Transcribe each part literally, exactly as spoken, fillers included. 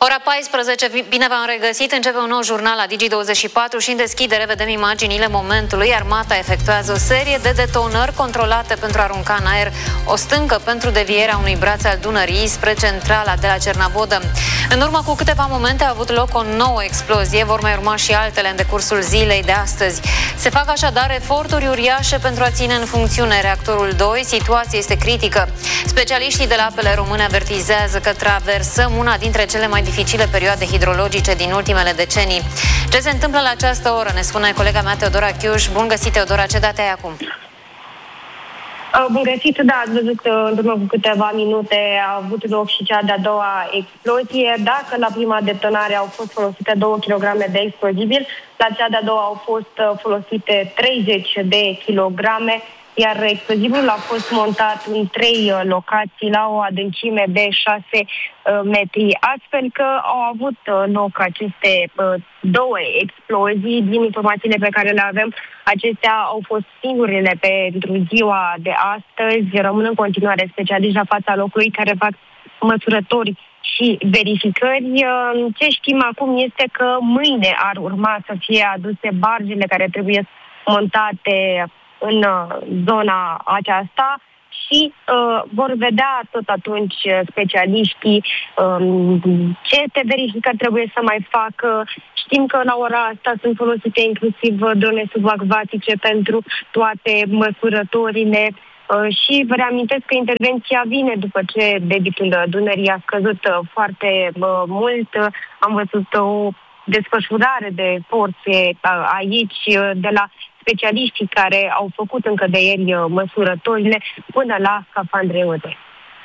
Ora paisprezece, bine v-am regăsit, începe un nou jurnal la Digi douăzeci și patru și în deschidere vedem imaginile momentului. Armata efectuează o serie de detonări controlate pentru a arunca în aer o stâncă pentru devierea unui braț al Dunării spre centrala de la Cernavodă. În urmă cu câteva momente a avut loc o nouă explozie, vor mai urma și altele în decursul zilei de astăzi. Se fac așadar eforturi uriașe pentru a ține în funcțiune reactorul doi, situația este critică. Specialiștii de la apele române avertizează că traversăm una dintre cele mai dificile perioade hidrologice din ultimele decenii. Ce se întâmplă la această oră, ne spune colega mea Teodora Chiuș. Bun găsit, Teodora, ce date ai acum? Bun găsit, da, ați văzut în urmă cu câteva minute a avut loc și cea de-a doua explozie. Dacă la prima detonare au fost folosite două kilograme de explozibil, la cea de-a doua au fost folosite treizeci de kilograme, iar explozibilul a fost montat în trei locații la o adâncime de șase metri, astfel că au avut loc aceste două explozii. Din informațiile pe care le avem, acestea au fost singurele pentru ziua de astăzi. Rămân în continuare specialiști la fața locului care fac măsurători și verificări. Ce știm acum este că mâine ar urma să fie aduse bargele care trebuie montate în zona aceasta și uh, vor vedea tot atunci specialiștii um, ce te verificări trebuie să mai facă. Știm că la ora asta sunt folosite inclusiv drone subacvatice pentru toate măsurătorile uh, și vă reamintesc că intervenția vine după ce debitul Dunării a scăzut foarte uh, mult. Am văzut o desfășurare de forțe uh, aici uh, de la specialiștii care au făcut încă de ieri măsurătorile până la scafandre.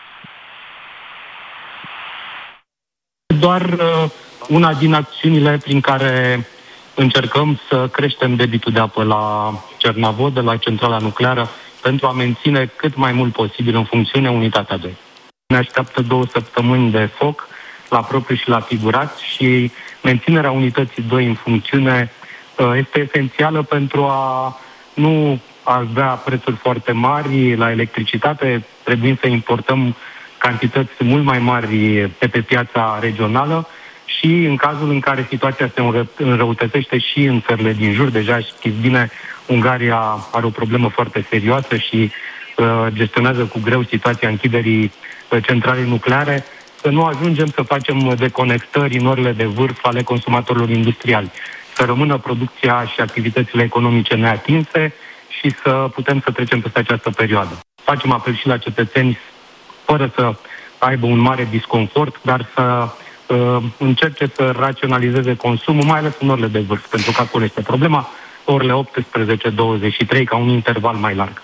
Doar uh, una din acțiunile prin care încercăm să creștem debitul de apă la Cernavodă, la centrala nucleară, pentru a menține cât mai mult posibil în funcțiune unitatea doi. Ne așteaptă două săptămâni de foc la propriu și la figurat și menținerea unității doi în funcțiune este esențială pentru a nu avea prețuri foarte mari la electricitate, trebuie să importăm cantități mult mai mari pe, pe piața regională și în cazul în care situația se înrăutățește și în țările din jur, deja știți bine, Ungaria are o problemă foarte serioasă și uh, gestionează cu greu situația închiderii centralei nucleare, să nu ajungem să facem deconectări în orele de vârf ale consumatorilor industriali, să rămână producția și activitățile economice neatinse și să putem să trecem peste această perioadă. Facem apel și la cetățeni fără să aibă un mare disconfort, dar să uh, încerce să raționalizeze consumul, mai ales în orele de vârf, pentru că acolo este problema, orele optsprezece douăzeci și trei, ca un interval mai larg.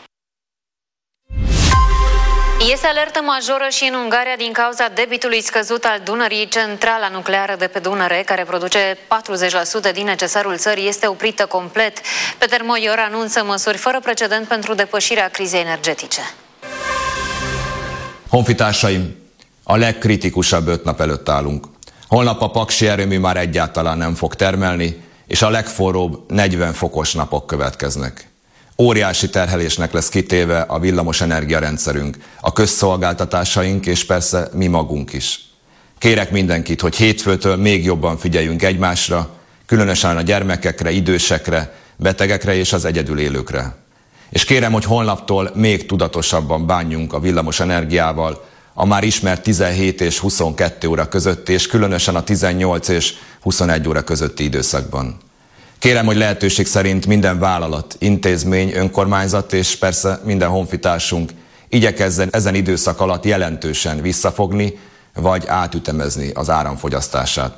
Este alertă majoră și în Ungaria din cauza debitului scăzut al Dunării. Centrala nucleară de pe Dunăre, care produce patruzeci la sută din necesarul țării, este oprită complet. Peter Moior anunță măsuri fără precedent pentru depășirea crizei energetice. Honfitársaim, a legkritikusabb öt nap előtt állunk. Holnap a paksi erőmű már egyáltalán nem fog termelni, és a legforróbb negyven fokos napok következnek. Óriási terhelésnek lesz kitéve a villamos energiarendszerünk, a közszolgáltatásaink és persze mi magunk is. Kérek mindenkit, hogy hétfőtől még jobban figyeljünk egymásra, különösen a gyermekekre, idősekre, betegekre és az egyedül élőkre. És kérem, hogy holnaptól még tudatosabban bánjunk a villamos energiával, a már ismert tizenhét és huszonkettő óra között, és különösen a tizennyolc és huszonegy óra közötti időszakban. Kérem, hogy lehetőség szerint minden vállalat, intézmény, önkormányzat és persze minden honfitársunk igyekezzen ezen időszak alatt jelentősen visszafogni vagy átütemezni az áramfogyasztását.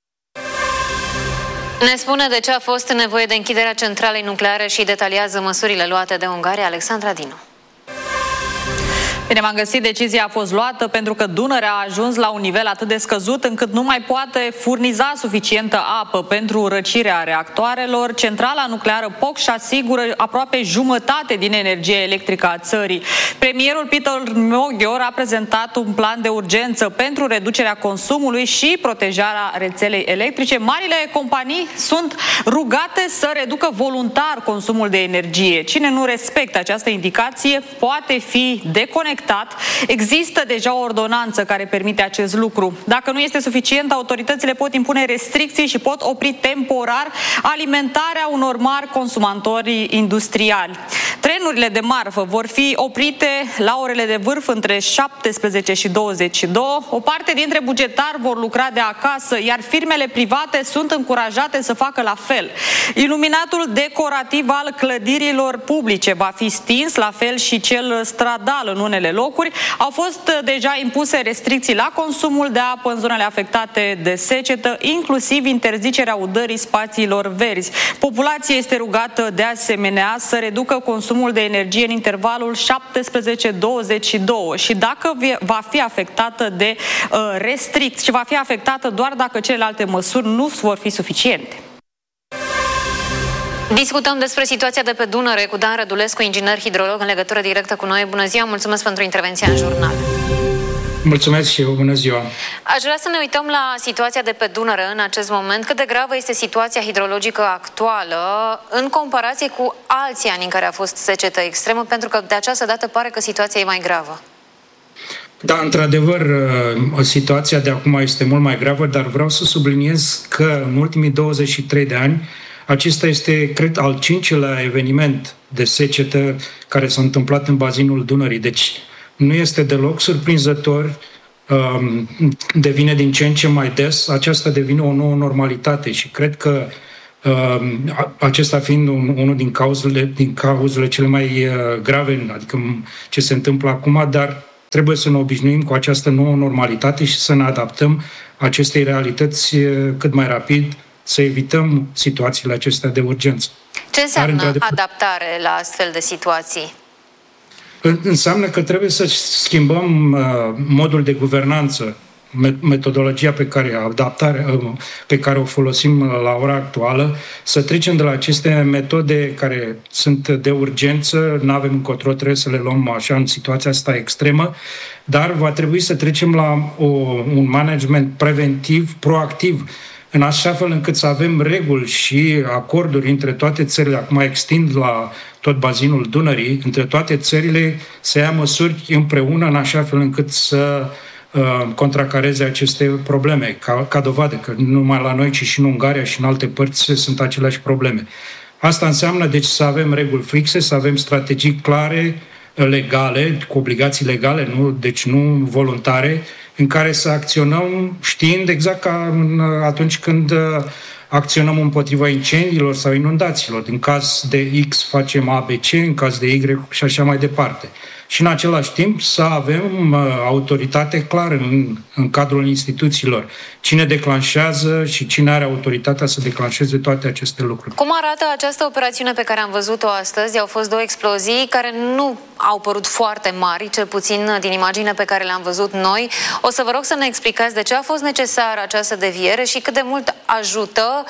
Ne spune de ce a fost nevoie de închiderea centralei nucleare și detaliază măsurile luate de Ungaria, Alexandra Dinu. Bine, m-am găsit, decizia a fost luată pentru că Dunărea a ajuns la un nivel atât de scăzut încât nu mai poate furniza suficientă apă pentru răcirea reactoarelor. Centrala nucleară Pocș asigură aproape jumătate din energia electrică a țării. Premierul Peter Moior a prezentat un plan de urgență pentru reducerea consumului și protejarea rețelei electrice. Marile companii sunt rugate să reducă voluntar consumul de energie. Cine nu respectă această indicație poate fi deconectat afectat, există deja o ordonanță care permite acest lucru. Dacă nu este suficient, autoritățile pot impune restricții și pot opri temporar alimentarea unor mari consumatori industriali. Trenurile de marfă vor fi oprite la orele de vârf între șaptesprezece și douăzeci și doi. O parte dintre bugetari vor lucra de acasă, iar firmele private sunt încurajate să facă la fel. Iluminatul decorativ al clădirilor publice va fi stins, la fel și cel stradal în unele locuri. Au fost deja impuse restricții la consumul de apă în zonele afectate de secetă, inclusiv interzicerea udării spațiilor verzi. Populația este rugată de asemenea să reducă consumul de energie în intervalul șaptesprezece douăzeci și doi și dacă va fi afectată de uh, restricții și va fi afectată doar dacă celelalte măsuri nu vor fi suficiente. Discutăm despre situația de pe Dunăre cu Dan Rădulescu, inginer hidrolog, în legătură directă cu noi. Bună ziua, mulțumesc pentru intervenția în jurnal. Mulțumesc și eu, bună ziua. Aș vrea să ne uităm la situația de pe Dunăre în acest moment. Cât de gravă este situația hidrologică actuală în comparație cu alții ani în care a fost secetă extremă, pentru că de această dată pare că situația e mai gravă. Da, într-adevăr, situația de acum este mult mai gravă, dar vreau să subliniez că în ultimii douăzeci și trei de ani acesta este, cred, al cincilea eveniment de secetă care s-a întâmplat în bazinul Dunării. Deci nu este deloc surprinzător, devine din ce în ce mai des, aceasta devine o nouă normalitate și cred că acesta fiind unul din cauzele, din cauzele cele mai grave, adică ce se întâmplă acum, dar trebuie să ne obișnuim cu această nouă normalitate și să ne adaptăm acestei realități cât mai rapid, să evităm situațiile acestea de urgență. Ce înseamnă adaptare la astfel de situații? Înseamnă că trebuie să schimbăm uh, modul de guvernanță, metodologia pe care, adaptare, uh, pe care o folosim la ora actuală, să trecem de la aceste metode care sunt de urgență, nu avem încotro, trebuie să le luăm așa în situația asta extremă, dar va trebui să trecem la o, un management preventiv, proactiv, în așa fel încât să avem reguli și acorduri între toate țările, acum extind la tot bazinul Dunării, între toate țările să ia măsuri împreună în așa fel încât să uh, contracareze aceste probleme. Ca, ca dovadă că nu numai la noi, ci și în Ungaria și în alte părți sunt aceleași probleme. Asta înseamnă, deci, să avem reguli fixe, să avem strategii clare, legale, cu obligații legale, nu, deci nu voluntare, în care să acționăm știind exact ca în, atunci când acționăm împotriva incendiilor sau inundațiilor. În caz de X facem A B C, în caz de Y și așa mai departe. Și în același timp să avem uh, autoritate clară în, în cadrul instituțiilor. Cine declanșează și cine are autoritatea să declanșeze toate aceste lucruri. Cum arată această operațiune pe care am văzut-o astăzi? Au fost două explozii care nu au părut foarte mari, cel puțin din imagine pe care le-am văzut noi. O să vă rog să ne explicați de ce a fost necesară această deviere și cât de mult ajută.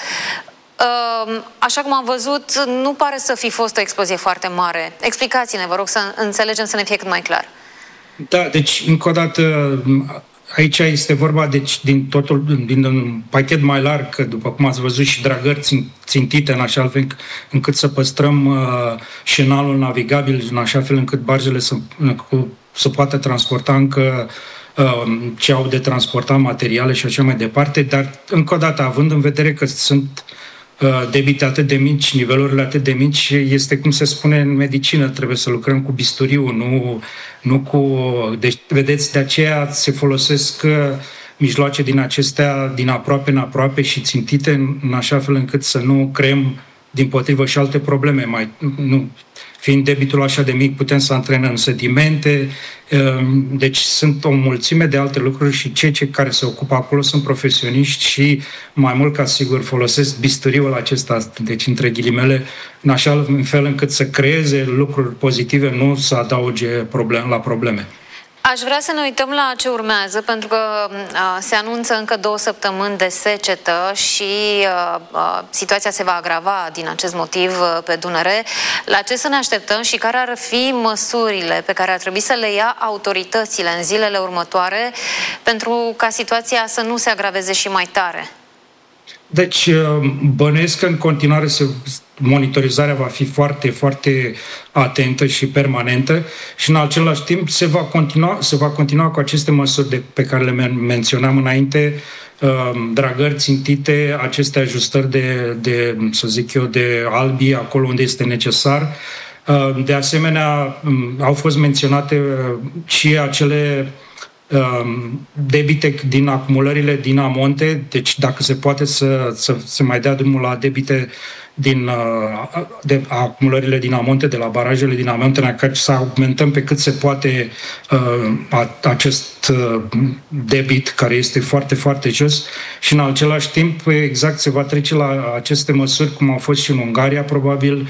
Așa cum am văzut, nu pare să fi fost o explozie foarte mare. Explicați-ne, vă rog, să înțelegem, să ne fie cât mai clar. Da, deci, încă o dată, aici este vorba deci, din totul, din un pachet mai larg, că, după cum ați văzut, și dragări țintite în așa fel încât să păstrăm uh, șenalul navigabil, în așa fel încât barjele să, să poată transporta încă uh, ce au de transportat materiale și așa mai departe, dar, încă o dată, având în vedere că sunt debite atât de mici, nivelurile atât de mici, este cum se spune în medicină, trebuie să lucrăm cu bisturiu, nu, nu cu... Deci, vedeți, de aceea se folosesc mijloace din acestea, din aproape în aproape și țintite în așa fel încât să nu creăm dimpotrivă și alte probleme. Mai, nu, fiind debitul așa de mic, putem să antrenăm sedimente, deci sunt o mulțime de alte lucruri și cei ce care se ocupă acolo sunt profesioniști și mai mult ca sigur folosesc bisturiul acesta, deci între ghilimele, în așa fel încât să creeze lucruri pozitive, nu să adauge problem la probleme. Aș vrea să ne uităm la ce urmează, pentru că uh, se anunță încă două săptămâni de secetă și uh, uh, situația se va agrava din acest motiv uh, pe Dunăre. La ce să ne așteptăm și care ar fi măsurile pe care ar trebui să le ia autoritățile în zilele următoare pentru ca situația să nu se agraveze și mai tare? Deci, bănuiesc că în continuare se monitorizarea va fi foarte, foarte atentă și permanentă și în același timp se va continua, se va continua cu aceste măsuri de, pe care le men- menționam înainte, dragări țintite, aceste ajustări de, de, să zic eu, de albi acolo unde este necesar. De asemenea, au fost menționate și acele debite din acumulările din amonte, deci dacă se poate să, să se mai dea drumul la debite din de, acumulările din amonte, de la barajele din amonte, ca să augmentăm pe cât se poate uh, acest uh, debit, care este foarte, foarte jos și în același timp exact se va trece la aceste măsuri, cum au fost și în Ungaria, probabil,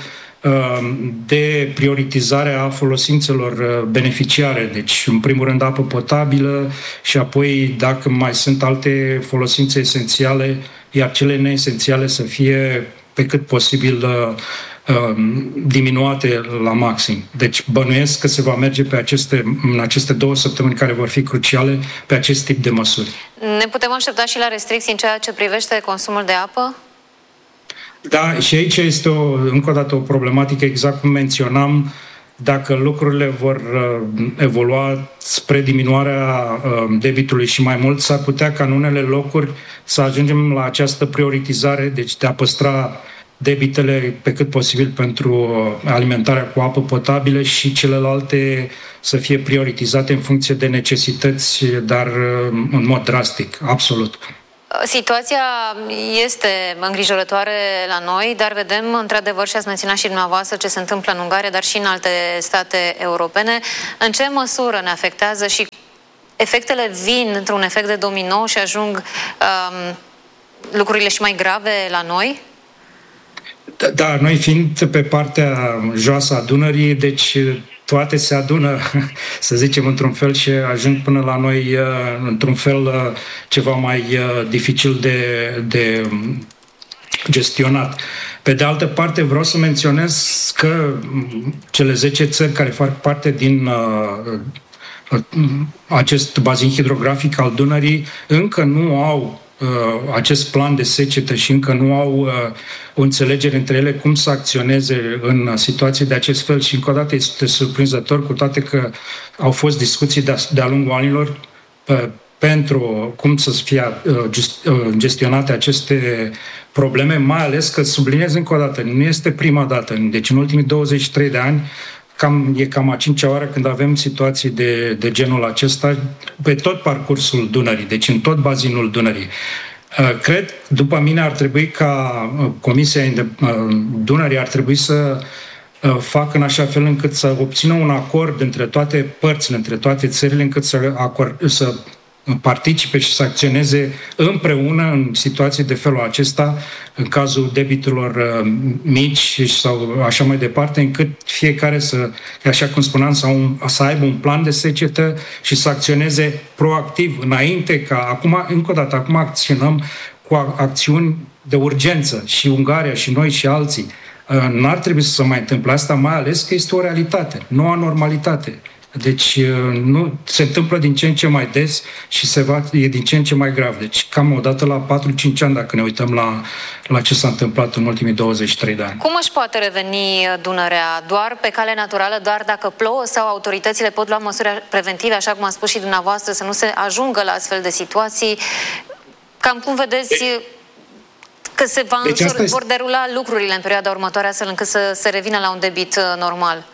de prioritizare a folosințelor beneficiare. Deci, în primul rând, apă potabilă și apoi, dacă mai sunt alte folosințe esențiale, iar cele neesențiale să fie pe cât posibil diminuate la maxim. Deci, bănuiesc că se va merge pe aceste, în aceste două săptămâni care vor fi cruciale pe acest tip de măsuri. Ne putem aștepta și la restricții în ceea ce privește consumul de apă? Da, și aici este o, încă o dată o problematică, exact cum menționam, dacă lucrurile vor uh, evolua spre diminuarea uh, debitului și mai mult, s-ar putea ca în unele locuri să ajungem la această prioritizare, deci de a păstra debitele pe cât posibil pentru alimentarea cu apă potabilă și celelalte să fie prioritizate în funcție de necesități, dar uh, în mod drastic, absolut. Situația este îngrijorătoare la noi, dar vedem, într-adevăr, și ați menționat și dumneavoastră ce se întâmplă în Ungaria, dar și în alte state europene. În ce măsură ne afectează și efectele vin într-un efect de domino și ajung um, lucrurile și mai grave la noi? Da, da, noi fiind pe partea joasă a Dunării, deci toate se adună, să zicem, într-un fel și ajung până la noi într-un fel ceva mai dificil de, de gestionat. Pe de altă parte, vreau să menționez că cele zece țări care fac parte din acest bazin hidrografic al Dunării încă nu au acest plan de secetă și încă nu au uh, o înțelegere între ele cum să acționeze în situații de acest fel și încă o dată este surprinzător, cu toate că au fost discuții de-a, de-a lungul anilor uh, pentru cum să fie uh, gest, uh, gestionate aceste probleme, mai ales că, subliniez încă o dată, nu este prima dată, deci în ultimii douăzeci și trei de ani Cam, e cam a cincea oară când avem situații de, de genul acesta pe tot parcursul Dunării, deci în tot bazinul Dunării. Cred, după mine, ar trebui ca Comisia Dunării ar trebui să facă în așa fel încât să obțină un acord între toate părțile, între toate țările, încât să, acord, să participe și să acționeze împreună în situații de felul acesta, în cazul debitelor mici sau așa mai departe, încât fiecare să, așa cum spuneam, să, un, să aibă un plan de secetă și să acționeze proactiv, înainte ca, acum, încă o dată, acum acționăm cu acțiuni de urgență și Ungaria și noi și alții. N-ar trebui să se mai întâmple asta, mai ales că este o realitate, nu o normalitate. Deci nu, se întâmplă din ce în ce mai des și se va, e din ce în ce mai grav. Deci cam o dată la patru cinci ani, dacă ne uităm la, la ce s-a întâmplat în ultimii douăzeci și trei de ani. Cum își poate reveni Dunărea? Doar pe cale naturală, doar dacă plouă, sau autoritățile pot lua măsuri preventive, așa cum a spus și dumneavoastră, să nu se ajungă la astfel de situații? Cam cum vedeți că se va deci însur, vor derula lucrurile în perioada următoare, astfel încât să se revină la un debit normal?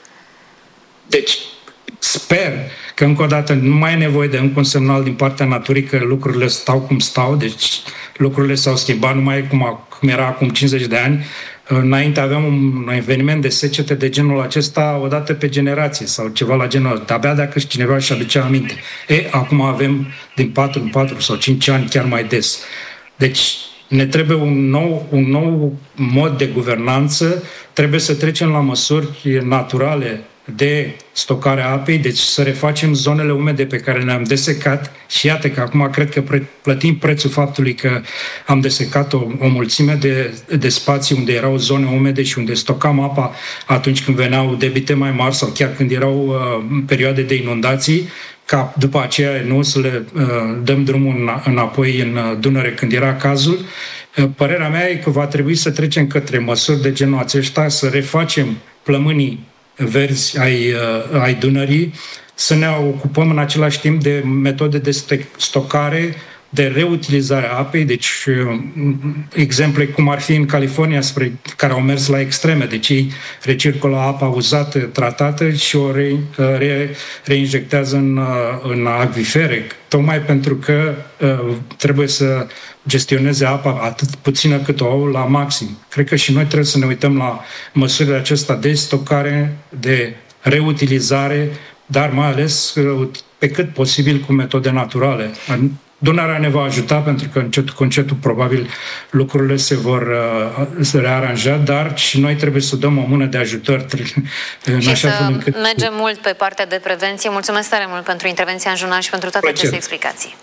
Deci, sper că încă o dată nu mai e nevoie de încă un semnal din partea naturii că lucrurile stau cum stau, deci lucrurile s-au schimbat, nu mai e cum, cum era acum cincizeci de ani. Înainte aveam un eveniment de secete de genul acesta o dată pe generație sau ceva la genul ăsta, abia dacă cineva își aducea aminte. E, acum avem din patru în patru sau cinci ani chiar mai des. Deci ne trebuie un nou, un nou mod de guvernanță, trebuie să trecem la măsuri naturale de stocare a apei, deci să refacem zonele umede pe care le-am desecat și iată că acum cred că plătim prețul faptului că am desecat o, o mulțime de, de spații unde erau zone umede și unde stocam apa atunci când veneau debite mai mari sau chiar când erau uh, perioade de inundații, ca după aceea nu să le uh, dăm drumul înapoi în Dunăre când era cazul. Părerea mea e că va trebui să trecem către măsuri de genul acesta, să refacem plămânii verzi ai, ai Dunării, să ne ocupăm în același timp de metode de stocare, de reutilizare a apei, deci exemple cum ar fi în California, spre care au mers la extreme, deci ei recirculă apa uzată, tratată și o re, re, reinjectează în, în acvifere, tocmai pentru că uh, trebuie să gestioneze apa atât puțină cât o au la maxim. Cred că și noi trebuie să ne uităm la măsurile acestea de stocare, de reutilizare, dar mai ales pe cât posibil cu metode naturale. Dunărea ne va ajuta pentru că încetul cu încetul probabil lucrurile se vor uh, se rearanja, dar și noi trebuie să dăm o mână de ajutor. În și așa să fel încât... mergem mult pe partea de prevenție. Mulțumesc tare mult pentru intervenția în jurnal și pentru toate Plăcere. aceste explicații.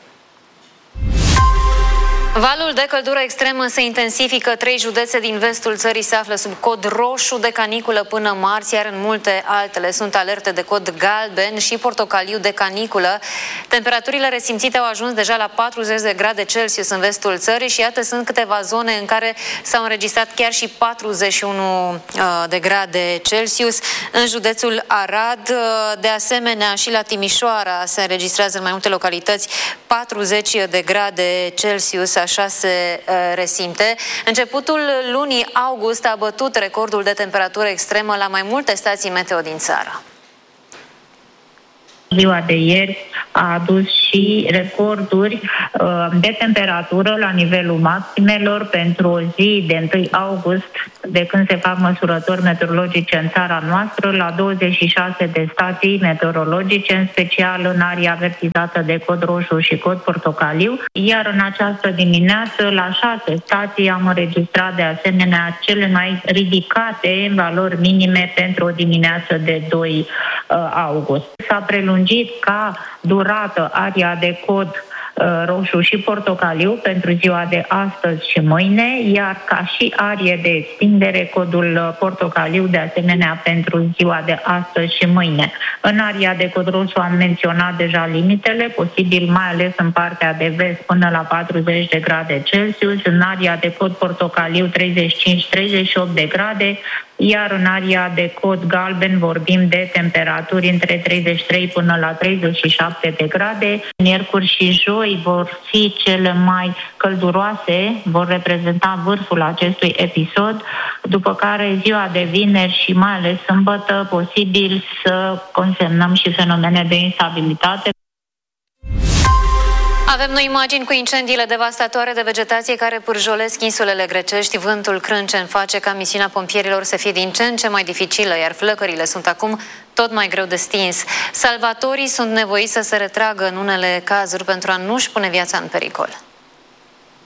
Valul de căldură extremă se intensifică. Trei județe din vestul țării se află sub cod roșu de caniculă până marți, iar în multe altele sunt alerte de cod galben și portocaliu de caniculă. Temperaturile resimțite au ajuns deja la patruzeci de grade Celsius în vestul țării și iată sunt câteva zone în care s-au înregistrat chiar și patruzeci și unu de grade Celsius. În județul Arad, de asemenea și la Timișoara se înregistrează în mai multe localități patruzeci de grade Celsius. Așa se uh, resimte. Începutul lunii august a bătut recordul de temperatură extremă la mai multe stații meteo din țară. Ziua de ieri a adus și recorduri uh, de temperatură la nivelul maximelor pentru o zi de întâi august, de când se fac măsurători meteorologice în țara noastră, la douăzeci și șase de stații meteorologice, în special în area avertizată de cod roșu și cod portocaliu, iar în această dimineață la șase stații am înregistrat de asemenea cele mai ridicate valori minime pentru o dimineață de doi august. S-a prelungit ca durată area de cod roșu și portocaliu pentru ziua de astăzi și mâine, iar ca și arie de extindere codul portocaliu de asemenea pentru ziua de astăzi și mâine. În aria de cod roșu am menționat deja limitele, posibil mai ales în partea de vest până la patruzeci de grade Celsius, în aria de cod portocaliu treizeci și cinci treizeci și opt de grade, iar în aria de cod galben vorbim de temperaturi între treizeci și trei până la treizeci și șapte de grade. Miercuri și joi vor fi cele mai călduroase, vor reprezenta vârful acestui episod, după care ziua de vineri și mai ales sâmbătă posibil să consemnăm și fenomene de instabilitate. Avem noi imagini cu incendiile devastatoare de vegetație care pârjolesc insulele grecești. Vântul crâncen face ca misiunea pompierilor să fie din ce în ce mai dificilă, iar flăcările sunt acum tot mai greu de stins. Salvatorii sunt nevoiți să se retragă în unele cazuri pentru a nu-și pune viața în pericol.